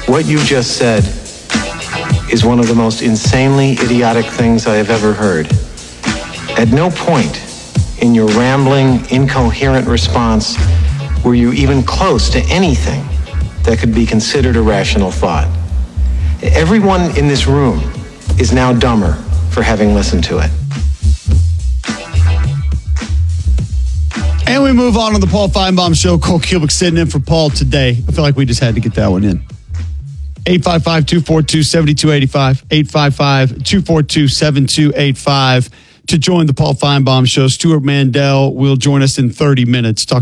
What you just said is one of the most insanely idiotic things I have ever heard. At no point in your rambling, incoherent response were you even close to anything that could be considered a rational thought. Everyone in this room is now dumber for having listened to it. And we move on to the Paul Feinbaum Show. Cole Cubic sitting in for Paul today. I feel like we just had to get that one in. 855-242-7285. 855-242-7285 to join the Paul Feinbaum Show. Stuart Mandel will join us in 30 minutes. Talk